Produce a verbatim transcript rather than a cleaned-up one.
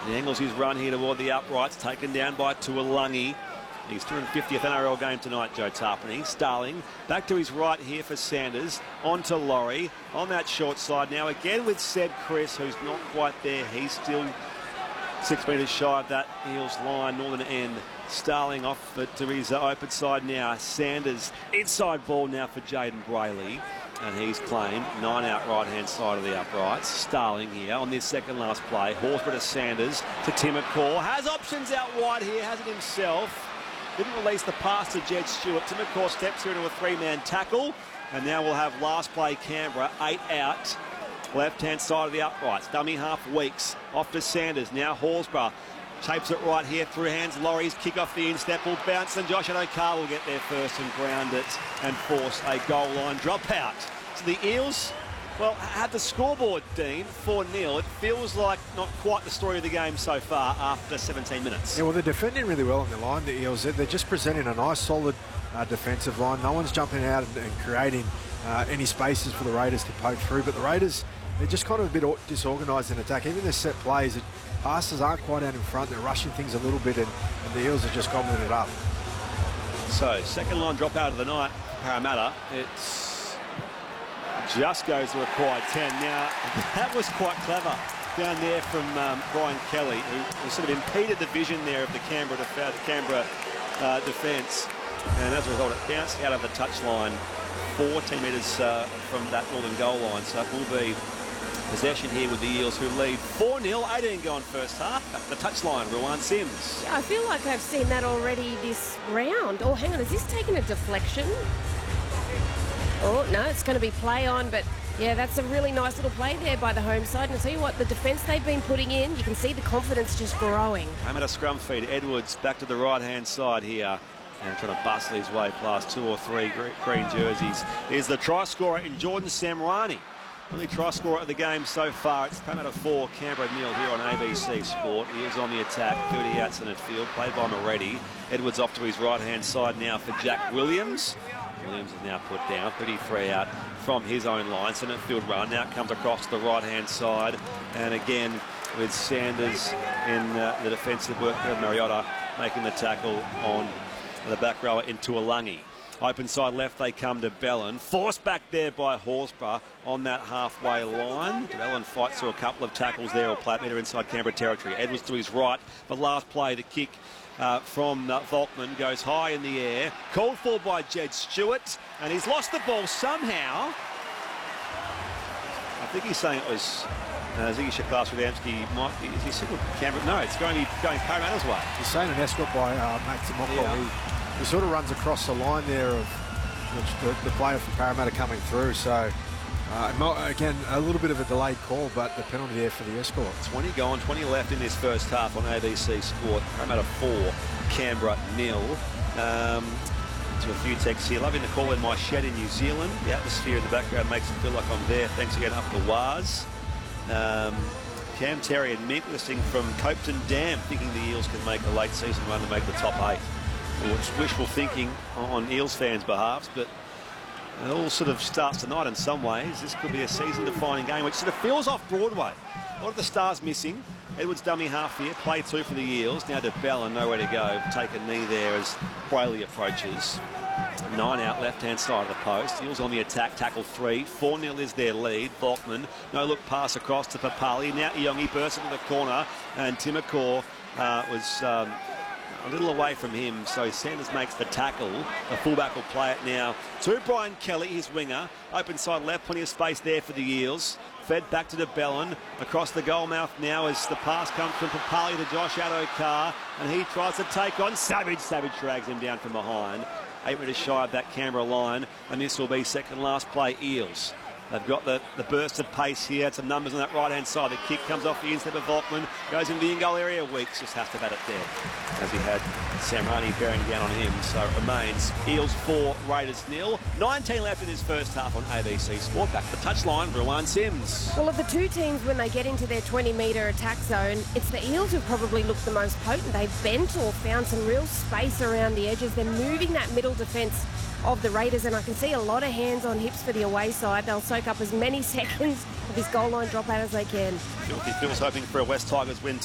He angles his run here toward the uprights, taken down by Tuolungi. His two hundred fiftieth N R L game tonight, Joe Tarpany. Starling back to his right here for Sanders. On to Laurie. On that short side now again with Seb Chris, who's not quite there. He's still six metres shy of that Eels line, northern end. Starling off to his uh, open side now. Sanders inside ball now for Jaden Brayley. And he's claimed nine out right-hand side of the uprights. Starling here on this second last play. Horsburgh to Sanders to Tim McCaw. Has options out wide here, has it himself. Didn't release the pass to Jed Stewart. Tim McCaw steps through to a three-man tackle. And now we'll have last play Canberra, eight out. Left-hand side of the uprights. Dummy half Weeks. Off to Sanders. Now Horsburgh. Shapes it right here through hands. Laurie's kick off the instep will bounce, and Josh Addo-Carr will get there first and ground it and force a goal line dropout. So the Eels, well, had the scoreboard, Dean, four nil. It feels like not quite the story of the game so far after seventeen minutes. Yeah, well, they're defending really well on the line, the Eels. They're just presenting a nice, solid uh, defensive line. No one's jumping out and, and creating uh, any spaces for the Raiders to poke through. But the Raiders, they're just kind of a bit disorganised in attack. Even their set plays, it, passes aren't quite out in front. They're rushing things a little bit, and, and the Eels are just gobbling it up. So, second line drop out of the night, Parramatta. It's just goes to required ten. Now, that was quite clever down there from um, Brian Kelly, who, who sort of impeded the vision there of the Canberra, def the Canberra uh, defence. And as a result, it bounced out of the touchline fourteen metres uh, from that northern goal line. So it will be possession here with the Eels, who lead four nil, eighteen gone first half. Up the touchline, Ruwan Sims. Yeah, I feel like I've seen that already this round. Oh, hang on, is this taking a deflection? Oh, no, it's going to be play on, but yeah, that's a really nice little play there by the home side. And I'll tell you what, the defence they've been putting in, you can see the confidence just growing. I'm at a scrum feed. Edwards back to the right-hand side here. And trying to bustle his way past two or three green jerseys. Here's the try scorer in Jordan Samrani. Only try scorer of the game so far. It's Parramatta four, Canberra nil here on A B C Sport. He is on the attack, thirty out centre field, played by Moretti. Edwards off to his right-hand side now for Jack Williams. Williams is now put down, thirty-three out from his own line. Centre field run now comes across to the right-hand side. And again, with Sanders in uh, the defensive work of Mariota making the tackle on the back rower in Tuolungi. Open side left, they come to Bellin. Forced back there by Horsburgh on that halfway line. Bellin fights through a couple of tackles there, or plate meter inside Canberra territory. Edwards to his right. The last play, the kick uh, from uh, Volkman goes high in the air. Called for by Jed Stewart, and he's lost the ball somehow. I think he's saying it was uh, Ziggy Shaklas-Radamski. Might be, is he single Canberra? No, it's going to be going Parramatta's way. He's saying an escort by uh, Matt Timoko. Yeah. He, He sort of runs across the line there of the, the player from Parramatta coming through. So, uh, again, a little bit of a delayed call, but the penalty there for the escort. twenty gone, twenty left in this first half on A B C Sport. Parramatta four, Canberra nil. Um, to a few texts here. Loving the call in my shed in New Zealand. The atmosphere in the background makes it feel like I'm there. Thanks again up the Waz. Um, Cam Terry and Mick listening from Copeton Dam, thinking the Eels can make a late season run to make the top eight. Well, it's wishful thinking on Eels fans' behalves, but it all sort of starts tonight in some ways. This could be a season-defining game, which sort of feels off Broadway. A lot of the stars missing. Edwards dummy half here, play two for the Eels. Now to Bellin, nowhere to go. Take a knee there as Brayley approaches. Nine out, left-hand side of the post. Eels on the attack, tackle three. four nil is their lead. Volkman, no-look pass across to Papali. Now Iongi bursts into the corner, and Timokor uh, was... Um, a little away from him, so Sanders makes the tackle. The fullback will play it now to Brian Kelly, his winger. Open side left, plenty of space there for the Eels. Fed back to DeBellin. Across the goal mouth now as the pass comes from Papali to Josh Addo-Carr, and he tries to take on Savage. Savage drags him down from behind. Eight metres shy of that Canberra line, and this will be second last play Eels. They've got the, the burst of pace here. Some numbers on that right-hand side. The kick comes off the instep of Volkman. Goes into the in-goal area. Weeks just has to bat it there, as he had Samrani bearing down on him. So it remains Eels four, Raiders nil. nineteen left in this first half on A B C Sport. Back to the touchline, Ruwan Sims. Well, of the two teams, when they get into their twenty metre attack zone, it's the Eels who probably look the most potent. They've bent or found some real space around the edges. They're moving that middle defence of the Raiders, and I can see a lot of hands on hips for the away side. They'll soak up as many seconds of this goal line dropout as they can. Filthy Phil's hoping for a West Tigers win